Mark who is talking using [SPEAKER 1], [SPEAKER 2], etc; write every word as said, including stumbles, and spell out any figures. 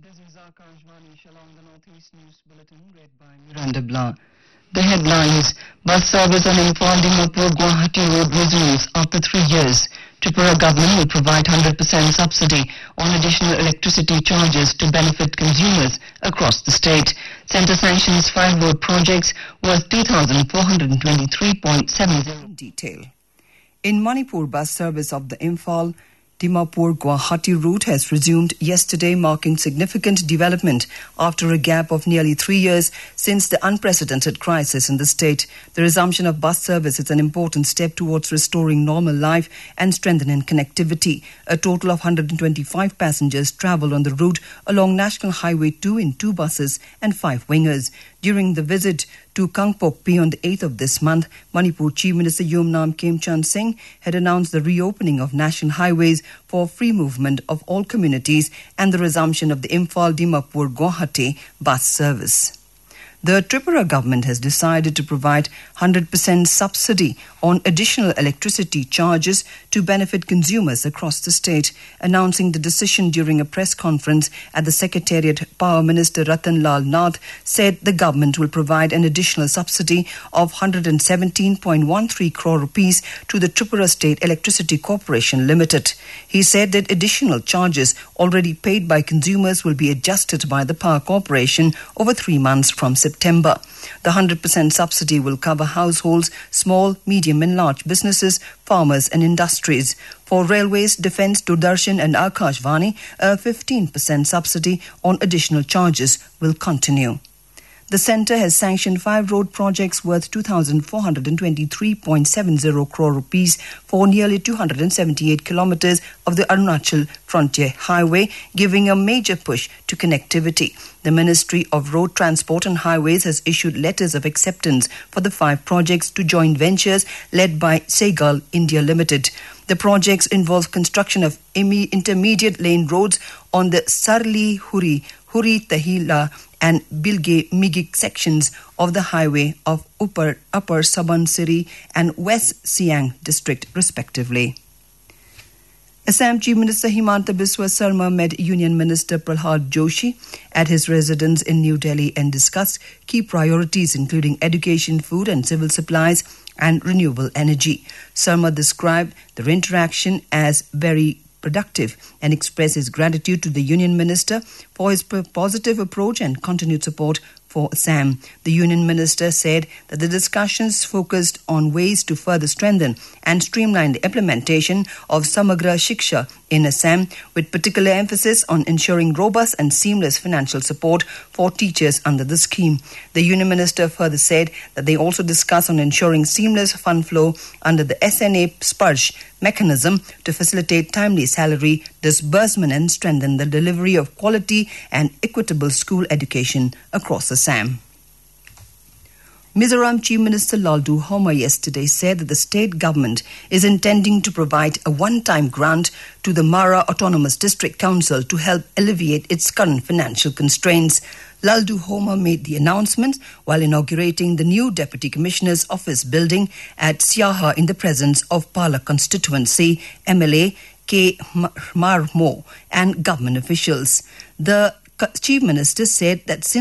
[SPEAKER 1] This is Akashvani Shillong, the Northeast News Bulletin, read by Miranda Blanc. The headlines: Bus service on Imphal Dimapur Guwahati Road resumes after three years. Tripura government will provide one hundred percent subsidy on additional electricity charges to benefit consumers across the state. Centre sanctions five road projects worth two thousand four hundred twenty-three point seven zero.
[SPEAKER 2] Detail. In Manipur, bus service of the Imphal Dimapur Guwahati route has resumed yesterday, marking significant development after a gap of nearly three years since the unprecedented crisis in the state. The resumption of bus service is an important step towards restoring normal life and strengthening connectivity. A total of one hundred twenty-five passengers travel on the route along National Highway two in two buses and five wingers. During the visit to Kangpokpi on the eighth of this month, Manipur Chief Minister Yumnam Khemchand Singh had announced the reopening of national highways for free movement of all communities and the resumption of the Imphal Dimapur Guwahati bus service. The Tripura government has decided to provide one hundred percent subsidy on additional electricity charges to benefit consumers across the state. Announcing the decision during a press conference at the Secretariat, Power Minister Ratan Lal Nath said the government will provide an additional subsidy of one hundred seventeen point one three crore rupees to the Tripura State Electricity Corporation Limited. He said that additional charges already paid by consumers will be adjusted by the Power Corporation over three months from September. September. The one hundred percent subsidy will cover households, small, medium and large businesses, farmers and industries. For railways, defence, Doordarshan and Akashvani, a fifteen percent subsidy on additional charges will continue. The centre has sanctioned five road projects worth two thousand four hundred twenty-three point seven zero crore rupees for nearly two hundred seventy-eight kilometres of the Arunachal Frontier Highway, giving a major push to connectivity. The Ministry of Road Transport and Highways has issued letters of acceptance for the five projects to joint ventures led by Segal India Limited. The projects involve construction of intermediate lane roads on the Sarli Huri, Huri Tahila and Bilge Migik sections of the highway of Upper, Upper Subansiri and West Siang district respectively. Assam Chief Minister Himanta Biswa Sarma met Union Minister Prahlad Joshi at his residence in New Delhi and discussed key priorities including education, food and civil supplies and renewable energy. Sarma described their interaction as very productive and expressed his gratitude to the Union Minister for his positive approach and continued support for Assam. The Union Minister said that the discussions focused on ways to further strengthen and streamline the implementation of Samagra Shiksha in Assam, with particular emphasis on ensuring robust and seamless financial support for teachers under the scheme. The Union Minister further said that they also discussed on ensuring seamless fund flow under the S N A Sparsh mechanism to facilitate timely salary disbursement and strengthen the delivery of quality and equitable school education across Assam. Mizoram Chief Minister Laldu Homa yesterday said that the state government is intending to provide a one-time grant to the Mara Autonomous District Council to help alleviate its current financial constraints. Laldu Homa made the announcement while inaugurating the new Deputy Commissioner's Office building at Siaha in the presence of Pala constituency M L A K. Marmo and government officials. The Chief Minister said that since